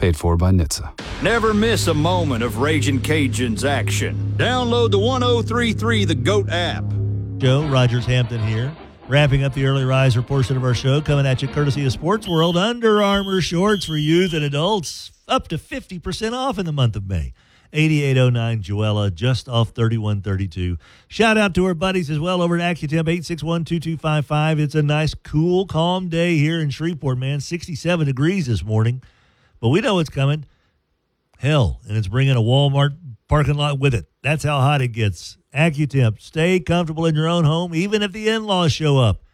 Paid for by NHTSA. Never miss a moment of Ragin' Cajuns action. Download the 1033 The GOAT app. Joe Rogers Hampton here, wrapping up the early riser portion of our show, coming at you courtesy of Sports World. Under Armour shorts for youth and adults, up to 50% off in the month of May. 8809 Joella, just off 3132. Shout out to our buddies as well over at AccuTemp, 861-2255. It's a nice, cool, calm day here in Shreveport, man. 67 degrees this morning. But we know it's coming. Hell, and it's bringing a Walmart parking lot with it. That's how hot it gets. AccuTemp, stay comfortable in your own home, even if the in-laws show up.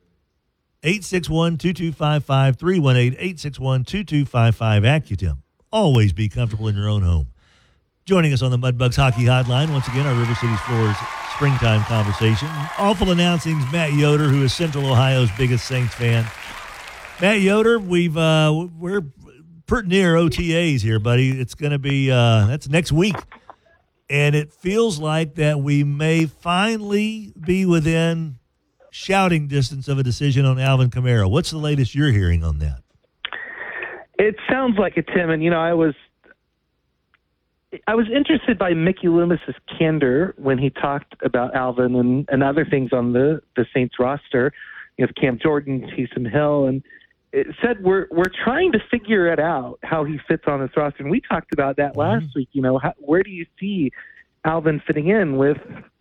861-2255, 318-861-2255, AccuTemp. Always be comfortable in your own home. Joining us on the Mudbugs Hockey Hotline, once again, our River City Floors springtime conversation. Awful announcing's Matt Yoder, who is Central Ohio's biggest Saints fan. Matt Yoder, we're pretty near OTAs here, buddy. It's going to be that's next week, and it feels like that we may finally be within shouting distance of a decision on Alvin Kamara. What's the latest you're hearing on that? It sounds like it, Tim. And I was interested by Mickey Loomis's candor when he talked about Alvin and other things on the Saints roster. Cam Jordan, Taysom Hill, and it said we're trying to figure it out how he fits on this roster. And we talked about that last week. Where do you see Alvin fitting in with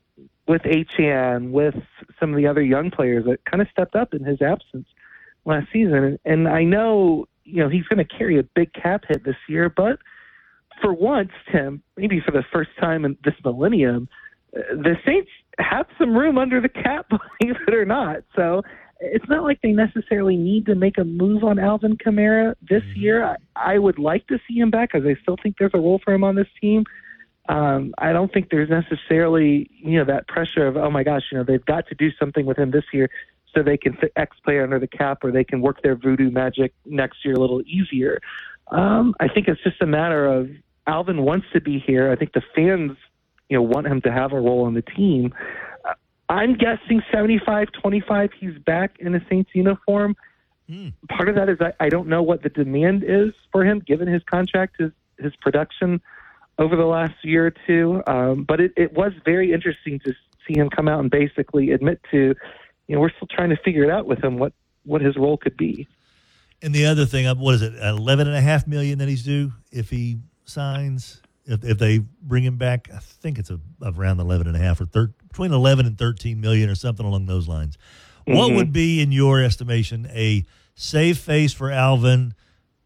Achane, with some of the other young players that kind of stepped up in his absence last season? And I know he's going to carry a big cap hit this year, but for once, Tim, maybe for the first time in this millennium, the Saints have some room under the cap, believe it or not. So it's not like they necessarily need to make a move on Alvin Kamara this year. I would like to see him back because I still think there's a role for him on this team. I don't think there's necessarily, that pressure of, oh my gosh, they've got to do something with him this year so they can fit X player under the cap or they can work their voodoo magic next year a little easier. I think it's just a matter of Alvin wants to be here. I think the fans, want him to have a role on the team. I'm guessing 75-25 he's back in a Saints uniform. Part of that is I don't know what the demand is for him, given his contract, his production over the last year or two. But it was very interesting to see him come out and basically admit to, we're still trying to figure it out with him, what his role could be. And the other thing, what is it, $11.5 million that he's due if he signs? If they bring him back, I think it's around 11.5 or between 11 and 13 million or something along those lines. Mm-hmm. What would be, in your estimation, a save face for Alvin?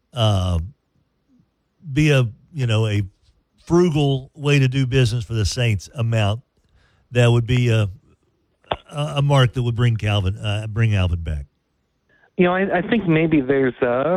Be a frugal way to do business for the Saints amount that would be a mark that would bring Alvin back. I think maybe there's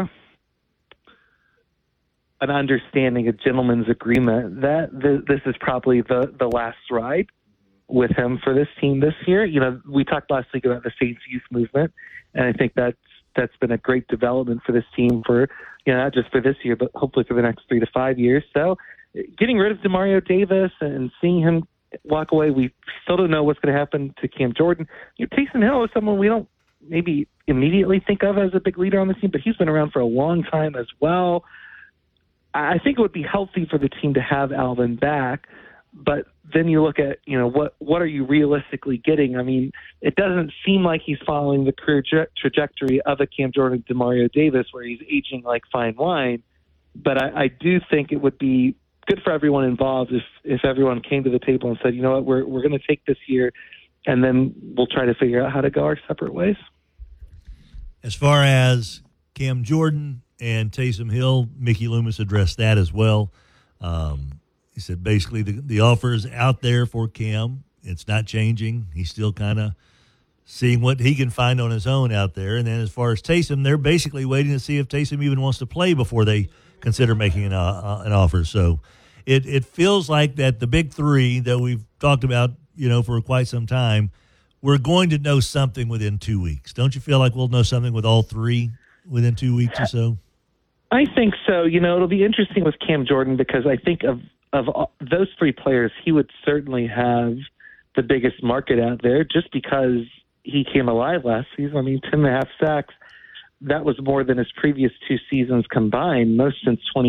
an understanding, a gentleman's agreement that this is probably the last ride with him for this team this year. We talked last week about the Saints youth movement, and I think that's been a great development for this team for, not just for this year, but hopefully for the next 3 to 5 years. So getting rid of Demario Davis and seeing him walk away, we still don't know what's going to happen to Cam Jordan. Taysom Hill is someone we don't maybe immediately think of as a big leader on the team, but he's been around for a long time as well. I think it would be healthy for the team to have Alvin back, but then you look at, what are you realistically getting? I mean, it doesn't seem like he's following the career trajectory of a Cam Jordan, Demario Davis, where he's aging like fine wine. But I do think it would be good for everyone involved if everyone came to the table and said, we're going to take this year, and then we'll try to figure out how to go our separate ways. As far as Cam Jordan and Taysom Hill, Mickey Loomis addressed that as well. He said basically the offer is out there for Cam. It's not changing. He's still kind of seeing what he can find on his own out there. And then as far as Taysom, they're basically waiting to see if Taysom even wants to play before they consider making an offer. So it feels like that the big three that we've talked about, for quite some time, we're going to know something within 2 weeks. Don't you feel like we'll know something with all three within 2 weeks or so? I think so. It'll be interesting with Cam Jordan because I think of those three players, he would certainly have the biggest market out there just because he came alive last season. I mean, 10.5 sacks. That was more than his previous 2 seasons combined, most since